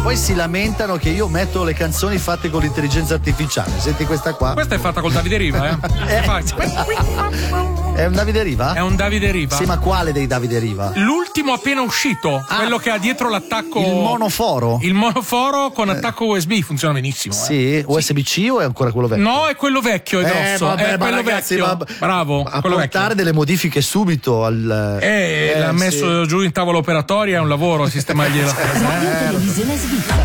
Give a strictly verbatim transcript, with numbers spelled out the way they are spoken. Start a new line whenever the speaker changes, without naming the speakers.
poi si lamentano che io metto le canzoni fatte con l'intelligenza artificiale. Senti questa qua.
Questa è fatta col Davide Riva, eh?
È un Davide Riva?
È un Davide Riva.
Sì, ma quale dei Davide Riva?
L'ultimo appena uscito, ah, quello che ha dietro l'attacco.
Il monoforo?
Il monoforo con attacco U S B funziona benissimo.
Sì,
eh.
U S B C o è ancora quello vecchio?
No, è quello vecchio, è grosso.
Eh, vabbè,
è quello
ragazzi,
vecchio.
Ma...
Bravo.
A portare delle modifiche subito al.
Eh, eh l'ha messo
sì.
giù in tavola operatoria, è un lavoro sistemargli la
Radio Televisione Svizzera.